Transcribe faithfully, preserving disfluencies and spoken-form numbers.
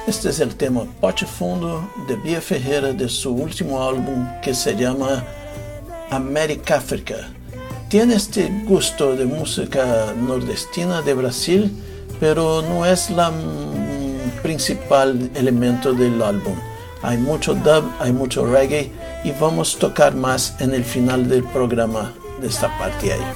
Este es el tema Pote Fundo de Bia Ferreira de su último álbum que se llama América África. Tiene este gusto de música nordestina de Brasil, pero no es la mm, principal elemento del álbum. Hay mucho dub, hay mucho reggae y vamos a tocar más en el final del programa de esta parte ahí.